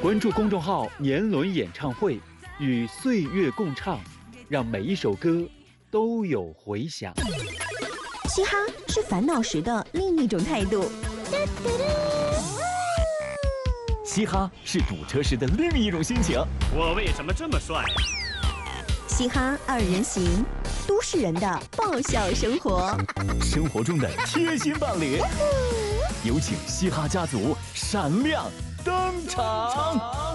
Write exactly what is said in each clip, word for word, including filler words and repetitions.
关注公众号年轮演唱会，与岁月共唱，让每一首歌都有回响。 嘻哈是烦恼时的另一种态度， 嘻哈是堵车时的另一种心情。 我为什么这么帅？ 嘻哈二人行，都市人的爆笑生活， 生活中的贴心伴侣。有请嘻哈家族闪亮登场。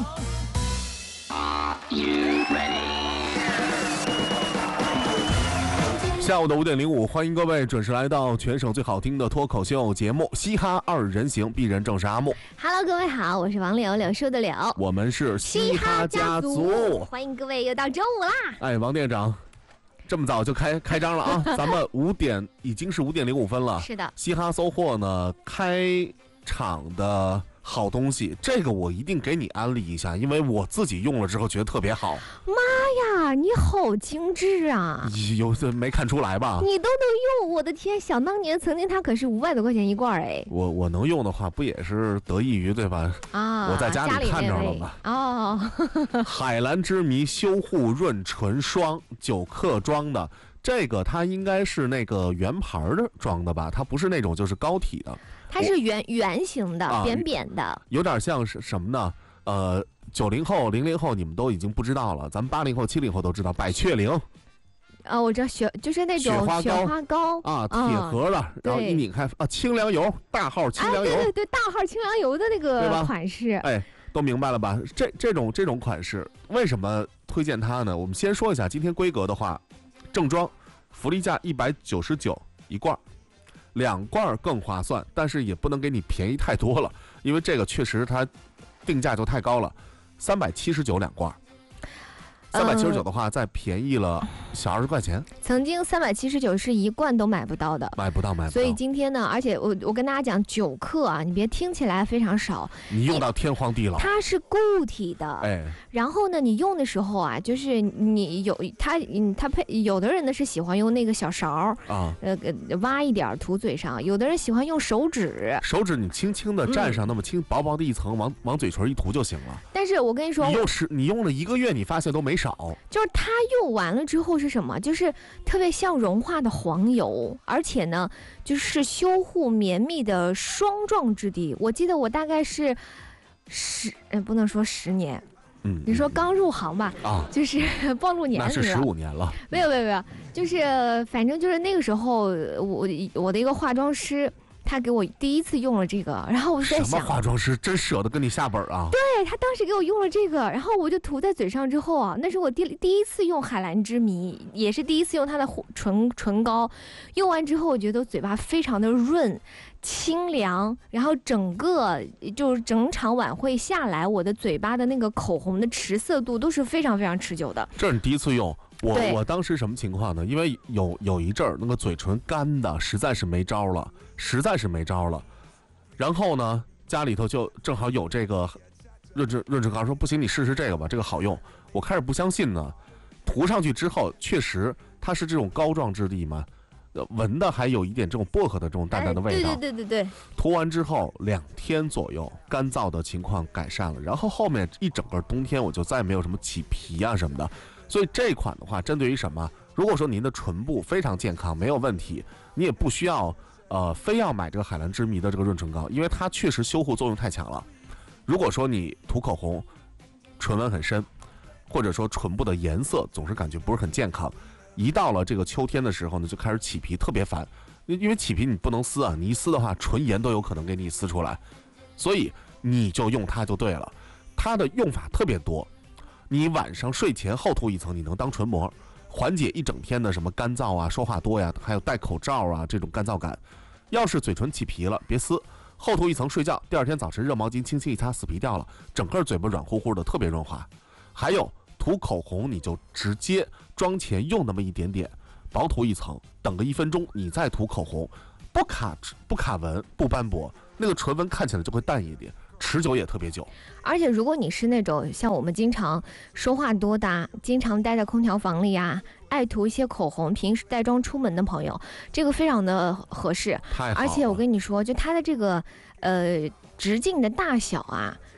下午的五点零五，欢迎各位准时来到全省最好听的脱口秀节目《嘻哈二人行》，鄙人正是阿木。 Hello， 各位好，我是王柳，柳树的柳， 我们是嘻哈家族， 欢迎各位，又到周五啦！ 哎，王店长，这么早就开开张了啊！咱们五点已经是五点零五分了。 是的， 嘻哈搜货呢，开场的好东西，这个我一定给你安利一下，因为我自己用了之后觉得特别好。 妈呀，你好精致啊！ 有没看出来吧？ 你都能用，我的天！想当年，曾经它可是五百多块钱一罐哎。 我我能用的话，不也是得益于对吧？ 啊， 我在家里看着了嘛。 哦， 海蓝之谜修护润唇霜，九克装的。这个它应该是那个圆盘的装的吧，它不是那种就是膏体的， 它是圆圆形的、 啊， 扁扁的， 有点像是什么呢？呃，九零后、零零后你们都已经不知道了，咱们八零后、七零后都知道百雀羚。 啊，我知道雪就是那种雪花膏， 雪花膏啊，铁盒的，然后一拧开啊，清凉油，大号清凉油， 哎、对对对，大号清凉油的那个款式， 哎，都明白了吧？这这种这种款式为什么推荐它呢？我们先说一下今天规格的话，正装。福利价一百九十九一罐，两罐更划算，但是也不能给你便宜太多了，因为这个确实它定价就太高了，三百七十九两罐，三百七十九的话再便宜了小二十块钱。 曾经三百七十九是一罐都买不到的， 买不到买不到。 所以今天呢，而且我我跟大家讲九克啊，你别听起来非常少， 你用到天荒地老。 它是固体的， 哎， 然后呢，你用的时候啊，就是你有它，嗯，它配有的人呢是喜欢用那个小勺啊，呃，挖一点涂嘴上；有的人喜欢用手指， 手指你轻轻的蘸上那么轻薄薄的一层，往往嘴唇一涂就行了。 但是我跟你说， 你用十，你用了一个月，你发现都没少。 就是它用完了之后是什么？就是特别像融化的黄油，而且呢，就是修护绵密的霜状质地。我记得我大概是十，呃，不能说十年。 嗯， 你说刚入行吧，啊，就是暴露年龄了， 那是十五年了。 没有没有没有，就是反正就是那个时候，我我的一个化妆师，他给我第一次用了这个，然后我就在想， 什么化妆师真舍得跟你下本啊？ 对，他当时给我用了这个，然后我就涂在嘴上之后啊，那是我第第一次用海蓝之谜，也是第一次用它的唇唇膏，用完之后我觉得嘴巴非常的润。清凉，然后整个就是整场晚会下来，我的嘴巴的那个口红的持色度都是非常非常持久的。 这是你第一次用，我我当时什么情况呢？因为有有一阵儿那个嘴唇干的，实在是没招了，实在是没招了。然后呢，家里头就正好有这个润唇润唇膏，说不行，你试试这个吧，这个好用。我开始不相信呢，涂上去之后，确实它是这种膏状质地嘛。闻的还有一点这种薄荷的这种淡淡的味道， 哎、对对对对对。 涂完之后两天左右，干燥的情况改善了，然后后面一整个冬天我就再也没有什么起皮啊什么的。所以这款的话，针对于什么？如果说您的唇部非常健康，没有问题，你也不需要呃非要买这个海蓝之谜的这个润唇膏，因为它确实修护作用太强了。如果说你涂口红，唇纹很深，或者说唇部的颜色总是感觉不是很健康。一到了这个秋天的时候呢，就开始起皮，特别烦。因为起皮你不能撕啊，你一撕的话，唇炎都有可能给你撕出来。所以你就用它就对了。它的用法特别多，你晚上睡前后涂一层，你能当唇膜，缓解一整天的什么干燥啊、说话多呀，还有戴口罩啊这种干燥感。要是嘴唇起皮了，别撕，后涂一层睡觉，第二天早晨热毛巾轻轻一擦，死皮掉了，整个嘴巴软乎乎的，特别润滑。还有涂口红，你就直接妆前用那么一点点，薄涂一层，等个一分钟，你再涂口红，不卡不卡纹，不斑驳，那个唇纹看起来就会淡一点，持久也特别久。 而且如果你是那种像我们经常说话多的，经常待在空调房里啊，爱涂一些口红，平时带妆出门的朋友，这个非常的合适。 太好了。 而且我跟你说，就它的这个呃直径的大小啊，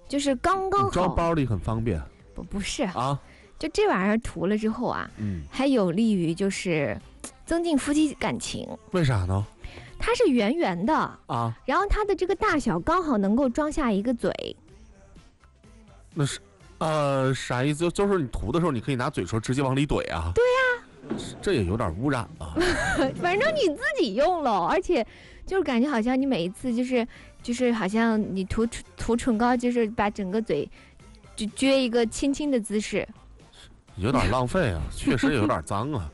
就是刚刚好。 装包里很方便。 不不是啊， 就这玩意儿涂了之后啊， 嗯， 还有利于就是增进夫妻感情。 为啥呢？ 它是圆圆的啊， 然后它的这个大小刚好能够装下一个嘴。 那是，呃，啥意思？就就是你涂的时候，你可以拿嘴唇直接往里怼啊。 对呀、 啊，这也有点污染了。 反正你自己用了，而且就是感觉好像你每一次就是就是好像你涂涂唇膏，就是把整个嘴就撅一个亲亲的姿势， 有点浪费啊，确实也有点脏啊。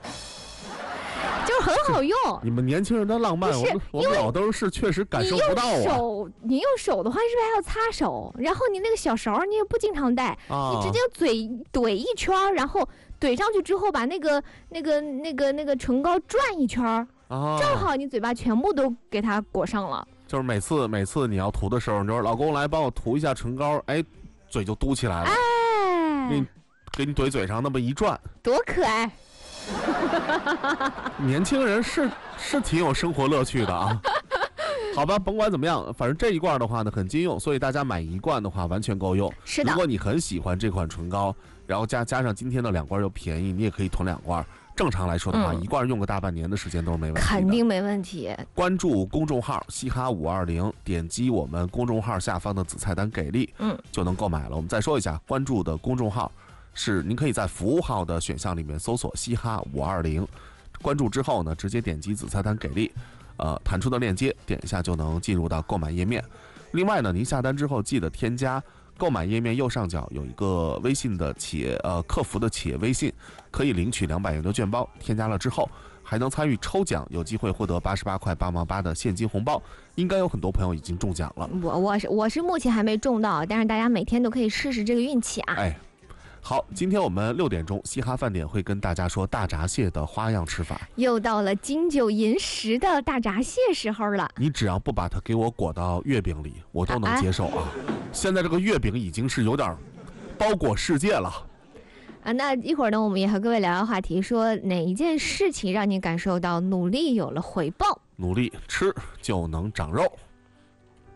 就是很好用。 你们年轻人的浪漫，我们我们老灯是确实感受不到啊。 你用手，你用手的话，是不是还要擦手？然后你那个小勺你也不经常带， 啊、 你直接嘴怼一圈，然后怼上去之后，把那个那个那个那个唇膏转一圈， 啊、 正好你嘴巴全部都给它裹上了。 就是每次每次你要涂的时候，你说老公来帮我涂一下唇膏，哎，嘴就嘟起来了， 哎， 给你给你怼嘴上那么一转， 多可爱。 年轻人是是挺有生活乐趣的啊。好吧，甭管怎么样，反正这一罐的话呢很经用，所以大家买一罐的话完全够用。 是的。 如果你很喜欢这款唇膏，然后加加上今天的两罐又便宜，你也可以囤两罐。正常来说的话，嗯、一罐用个大半年的时间都是没问题的。 肯定没问题。 关注公众号嘻哈五二零，点击我们公众号下方的子菜单给力， 嗯， 就能购买了。我们再说一下，关注的公众号是您可以在服务号的选项里面搜索嘻哈五二零，关注之后呢，直接点击子菜单给力，呃，弹出的链接点一下就能进入到购买页面。另外呢，您下单之后记得添加购买页面右上角有一个微信的企业呃客服的企业微信，可以领取两百元的券包。添加了之后，还能参与抽奖，有机会获得八十八块八毛八的现金红包。应该有很多朋友已经中奖了。 我我是我是目前还没中到，但是大家每天都可以试试这个运气啊。 哎。好，今天我们六点钟嘻哈饭点会跟大家说大闸蟹的花样吃法。 又到了金九银十的大闸蟹时候了。 你只要不把它给我裹到月饼里，我都能接受啊。啊现在这个月饼已经是有点包裹世界了。 啊，那一会儿呢，我们也和各位聊聊话题，说哪一件事情让你感受到努力有了回报？ 努力吃就能长肉。